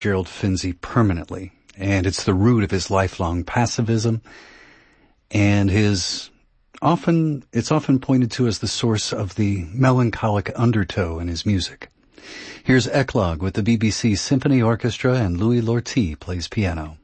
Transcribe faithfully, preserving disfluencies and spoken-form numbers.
Gerald Finzi permanently, and it's the root of his lifelong pacifism, and his often, it's often pointed to as the source of the melancholic undertow in his music. Here's Eclogue with the B B C Symphony Orchestra, and Louis Lortie plays piano.